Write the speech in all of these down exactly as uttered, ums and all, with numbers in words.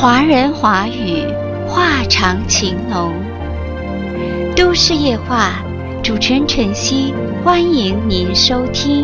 华人华语，话长情浓。都市夜话，主持人晨曦，欢迎您收听。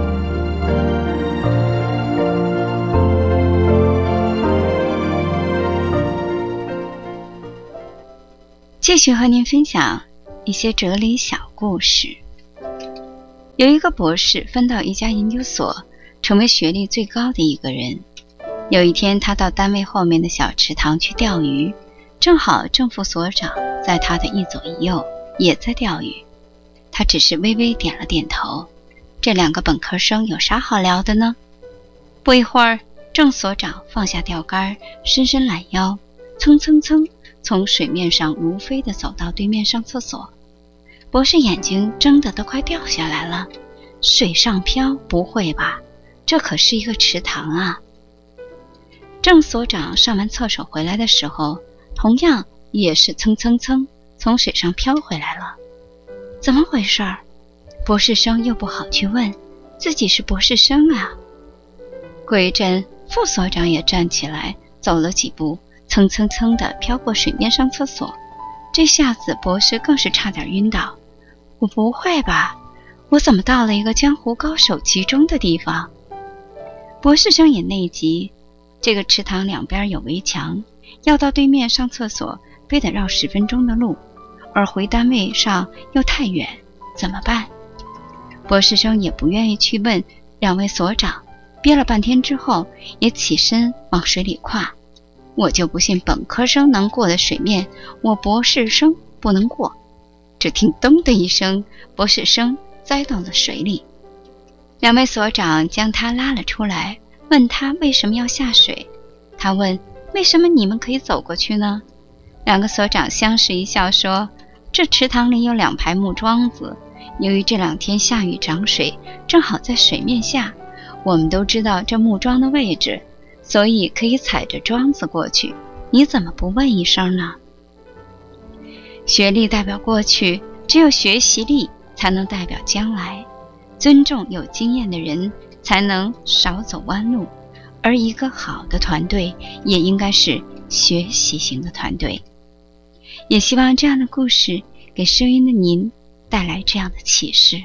继续和您分享一些哲理小故事。有一个博士分到一家研究所，成为学历最高的一个人。有一天，他到单位后面的小池塘去钓鱼，正好正副所长在他的一左一右也在钓鱼。他只是微微点了点头。这两个本科生有啥好聊的呢？不一会儿，郑所长放下钓竿，伸伸懒腰，蹭蹭蹭从水面上如飞地走到对面上厕所。博士眼睛睁得都快掉下来了。水上漂？不会吧，这可是一个池塘啊！郑所长上完厕所回来的时候，同样也是蹭蹭蹭从水上飘回来了。怎么回事儿？博士生又不好去问，自己是博士生啊。过一阵，副所长也站起来走了几步，蹭蹭蹭地飘过水面上厕所。这下子博士更是差点晕倒。我不会吧，我怎么到了一个江湖高手集中的地方？博士生也内急，这个池塘两边有围墙，要到对面上厕所非得绕十分钟的路，而回单位上又太远，怎么办？博士生也不愿意去问两位所长，憋了半天之后也起身往水里跨。我就不信本科生能过的水面，我博士生不能过。只听咚的一声，博士生栽到了水里。两位所长将他拉了出来，问他为什么要下水。他问，为什么你们可以走过去呢？两个所长相视一笑说，这池塘里有两排木桩子，由于这两天下雨涨水，正好在水面下，我们都知道这木桩的位置，所以可以踩着桩子过去。你怎么不问一声呢？学历代表过去，只有学习力才能代表将来。尊重有经验的人，才能少走弯路。而一个好的团队，也应该是学习型的团队。也希望这样的故事给收音的您带来这样的启示。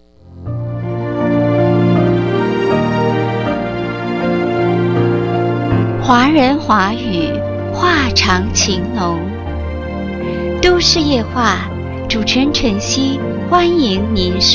华人华语，话长情浓。都市夜话，主持人晨曦，欢迎您收